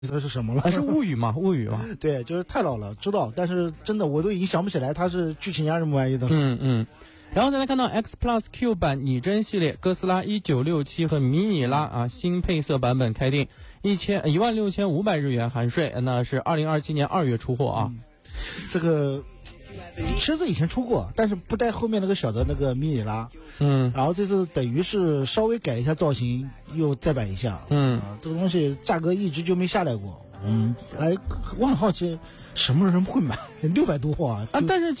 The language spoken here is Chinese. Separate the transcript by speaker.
Speaker 1: 它是什么了？
Speaker 2: 还是物语嘛，物语嘛。
Speaker 1: 对，就是太老了，知道，但是真的我都已经想不起来它是剧情呀什么玩意的。
Speaker 2: 然后再来看到 X Plus Q 版拟真系列哥斯拉1967和迷你拉啊新配色版本开定16500日元含税，那是2027年2月出货啊。
Speaker 1: 这个车子以前出过，但是不带后面那个小的那个迷你拉。然后这次等于是稍微改一下造型，又再摆一下。这个东西价格一直就没下来过。我很好奇什么人会买600多啊？
Speaker 2: 但是